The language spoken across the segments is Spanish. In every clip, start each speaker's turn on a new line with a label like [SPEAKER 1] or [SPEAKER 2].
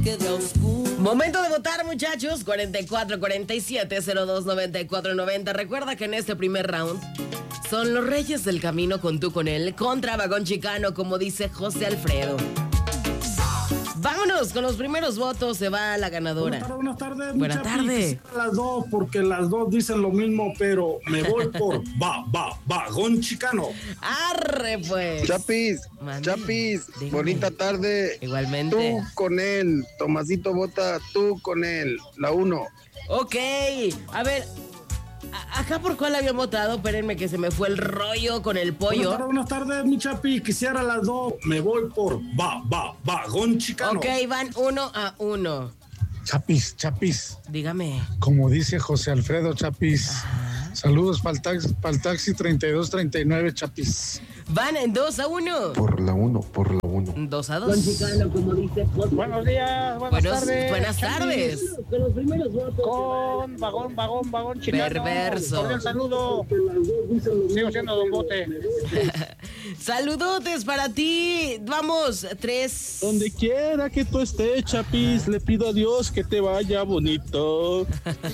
[SPEAKER 1] queda oscuro.
[SPEAKER 2] Momento de votar, muchachos. 44-47-02-94-90. Recuerda que en este primer round son los Reyes del Camino con Tú Con Él contra Vagón Chicano, como dice José Alfredo. Vámonos con los primeros votos. Se va la ganadora.
[SPEAKER 3] Buenas tardes.
[SPEAKER 2] Buenas tardes.
[SPEAKER 3] Las dos, porque las dos dicen lo mismo, pero me voy por Vagón Chicano.
[SPEAKER 2] Arre, pues.
[SPEAKER 4] Chapis,
[SPEAKER 2] Mande.
[SPEAKER 4] Chapis,
[SPEAKER 2] Dígame.
[SPEAKER 4] bonita tarde.
[SPEAKER 2] Igualmente.
[SPEAKER 4] Tú con él, Tomasito vota tú con él, la 1.
[SPEAKER 2] Ok. A ver, ¿acá por cuál había votado? Espérenme que se me fue el rollo con el pollo.
[SPEAKER 3] Buenas tardes, mi Chapi. Quisiera las dos. Me voy por Vagón Chicano.
[SPEAKER 2] Ok, van 1-1.
[SPEAKER 5] Chapis,
[SPEAKER 2] Dígame.
[SPEAKER 5] como dice José Alfredo Chapis, saludos para el taxi 3239 Chapis.
[SPEAKER 2] Van en 2-1.
[SPEAKER 4] Por la 1.
[SPEAKER 2] 2-2.
[SPEAKER 6] Buenos días, buenas
[SPEAKER 2] Buenas tardes.
[SPEAKER 6] Con vagón chicano.
[SPEAKER 2] Perverso.
[SPEAKER 6] Cordial saludo. Sigo siendo Don Bote.
[SPEAKER 2] Saludotes para ti. Vamos, 3.
[SPEAKER 7] Donde quiera que tú estés, Chapis, le pido a Dios que te vaya bonito.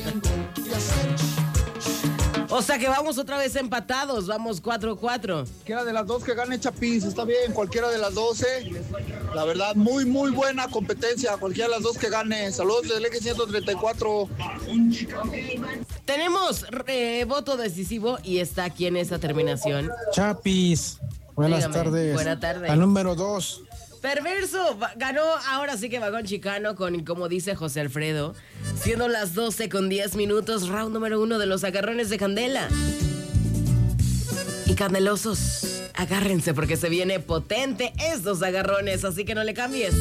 [SPEAKER 2] O sea que vamos otra vez empatados. Vamos 4-4.
[SPEAKER 8] Cualquiera de las dos que gane, Chapis, está bien, cualquiera de las 12. La verdad, muy buena competencia, cualquiera de las dos que gane. Saludos del Eje 134.
[SPEAKER 2] Tenemos voto decisivo y está aquí en esa terminación.
[SPEAKER 9] Chapis, buenas
[SPEAKER 2] Dígame.
[SPEAKER 9] tardes.
[SPEAKER 2] Buenas tardes.
[SPEAKER 9] La número 2.
[SPEAKER 2] Perverso, ganó ahora sí que Vagón Chicano con, como dice José Alfredo, siendo las 12:10, round número 1 de los agarrones de Candela. Y candelosos, agárrense porque se viene potente estos agarrones, así que no le cambies.